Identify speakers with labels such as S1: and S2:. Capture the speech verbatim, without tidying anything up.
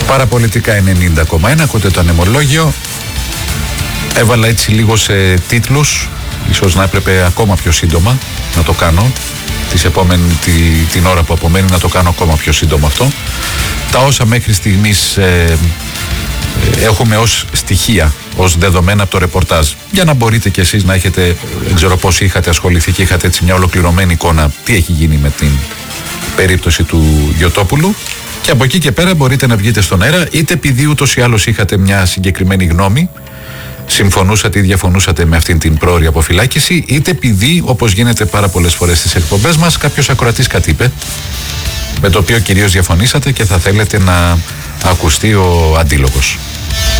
S1: Παραπολιτικά ενενήντα κόμμα ένα, ακούτε το ανεμολόγιο. Έβαλα έτσι λίγο σε τίτλους, ίσως να έπρεπε ακόμα πιο σύντομα να το κάνω, της επόμενη, τη, την ώρα που απομένει να το κάνω ακόμα πιο σύντομα αυτό. Τα όσα μέχρι στιγμής ε, ε, έχουμε ως στοιχεία, ως δεδομένα από το ρεπορτάζ, για να μπορείτε κι εσείς να έχετε, δεν ξέρω πώς είχατε ασχοληθεί και είχατε έτσι μια ολοκληρωμένη εικόνα τι έχει γίνει με την περίπτωση του Γιωτόπουλου. Και από εκεί και πέρα μπορείτε να βγείτε στον αέρα, είτε επειδή ούτως ή άλλως είχατε μια συγκεκριμένη γνώμη, συμφωνούσατε ή διαφωνούσατε με αυτήν την πρόωρη αποφυλάκηση, είτε επειδή, όπως γίνεται πάρα πολλές φορές στις εκπομπές μας, κάποιος ακροατής κάτι είπε, με το οποίο κυρίως διαφωνήσατε και θα θέλετε να ακουστεί ο αντίλογος.